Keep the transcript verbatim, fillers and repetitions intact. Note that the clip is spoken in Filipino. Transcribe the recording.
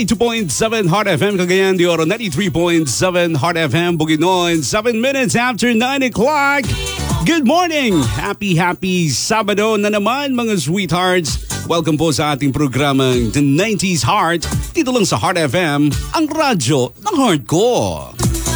ninety-two point seven Heart F M, Cagayan de Oro, ninety-three point seven Heart F M, Bukidnon, seven minutes after nine o'clock. Good morning! Happy, happy Sabado na naman mga sweethearts. Welcome po sa ating programang The nineties Heart. Dito lang sa Heart F M, ang radyo ng heart ko.